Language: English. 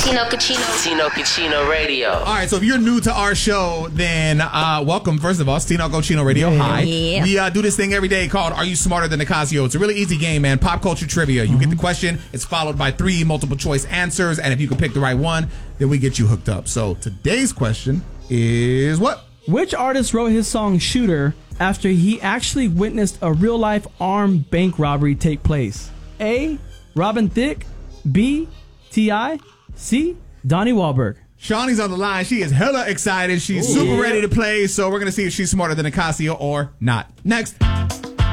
Tino Cucino Radio. All right, so if you're new to our show, then welcome, first of all. It's Tino Cucino Radio. Hi. Yeah. We do this thing every day called Are You Smarter Than Nicasio? It's a really easy game, man. Pop culture trivia. You get the question. It's followed by 3 multiple choice answers. And if you can pick the right one, then we get you hooked up. So today's question is what? Which artist wrote his song Shooter after he actually witnessed a real-life armed bank robbery take place? A. Robin Thicke. B. T.I. C. Donnie Wahlberg. Shawnee's on the line. She is hella excited. She's super ready to play. So we're going to see if she's smarter than Nicasio or not. Next.